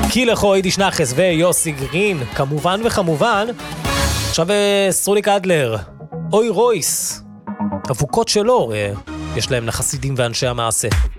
כי לכו יידיש נחס ויוסי גרין, כמובן וכמובן. עכשיו סרוליק אדלר, אוי רויס, אבוקות שלו, יש להם לחסידים ואנשי המעשה.